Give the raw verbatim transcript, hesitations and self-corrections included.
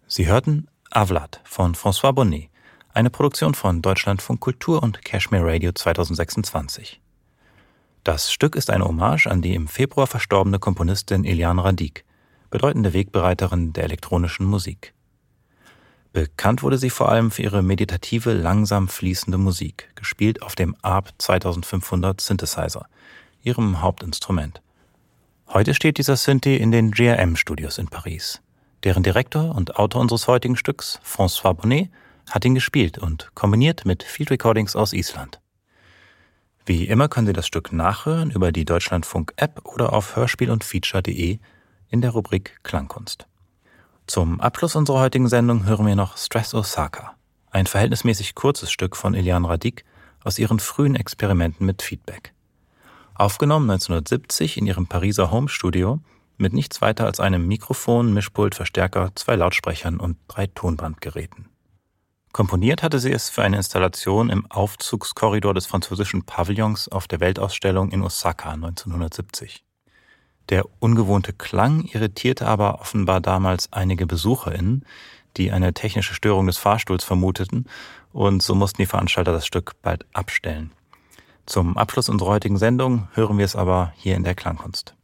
Sie hörten Avlad von François Bonnet, eine Produktion von Deutschlandfunk Kultur und Kashmir Radio zweitausendsechsundzwanzig. Das Stück ist eine Hommage an die im Februar verstorbene Komponistin Eliane Radic, bedeutende Wegbereiterin der elektronischen Musik. Bekannt wurde sie vor allem für ihre meditative, langsam fließende Musik, gespielt auf dem A R P zweitausendfünfhundert Synthesizer, ihrem Hauptinstrument. Heute steht dieser Synthi in den G R M-Studios in Paris. Deren Direktor und Autor unseres heutigen Stücks, François Bonnet, hat ihn gespielt und kombiniert mit Field Recordings aus Island. Wie immer können Sie das Stück nachhören über die Deutschlandfunk-App oder auf hörspiel und feature punkt de in der Rubrik Klangkunst. Zum Abschluss unserer heutigen Sendung hören wir noch Stress Osaka, ein verhältnismäßig kurzes Stück von Eliane Radic aus ihren frühen Experimenten mit Feedback. Aufgenommen neunzehnhundertsiebzig in ihrem Pariser Home-Studio mit nichts weiter als einem Mikrofon, Mischpult, Verstärker, zwei Lautsprechern und drei Tonbandgeräten. Komponiert hatte sie es für eine Installation im Aufzugskorridor des französischen Pavillons auf der Weltausstellung in Osaka neunzehnhundertsiebzig. Der ungewohnte Klang irritierte aber offenbar damals einige BesucherInnen, die eine technische Störung des Fahrstuhls vermuteten, und so mussten die Veranstalter das Stück bald abstellen. Zum Abschluss unserer heutigen Sendung hören wir es aber hier in der Klangkunst.